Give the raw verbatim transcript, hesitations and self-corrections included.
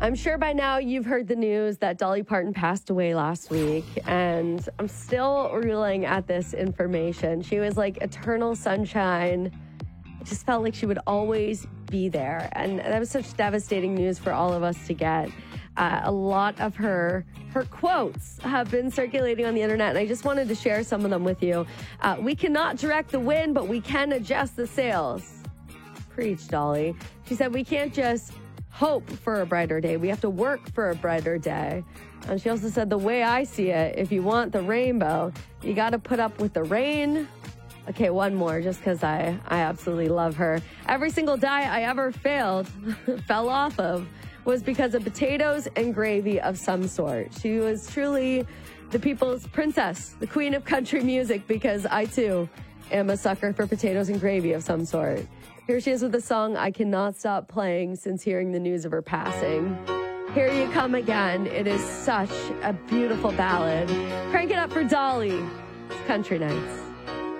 I'm sure by now you've heard the news that Dolly Parton passed away last week, and I'm still reeling at this information. She was like eternal sunshine. It just felt like she would always be there, and that was such devastating news for all of us to get. Uh, a lot of her her quotes have been circulating on the internet, and I just wanted to share some of them with you. Uh, we cannot direct the wind, but we can adjust the sails. Preach, Dolly. She said we can't just hope for a brighter day. We have to work for a brighter day. And she also said, the way I see it, if you want the rainbow, you got to put up with the rain. Okay, one more, just because I, I absolutely love her. Every single diet I ever failed, fell off of, was because of potatoes and gravy of some sort. She was truly the people's princess, the queen of country music, because I, too, am a sucker for potatoes and gravy of some sort. Here she is with a song I cannot stop playing since hearing the news of her passing. Here You Come Again. It is such a beautiful ballad. Crank it up for Dolly. It's Country Nights.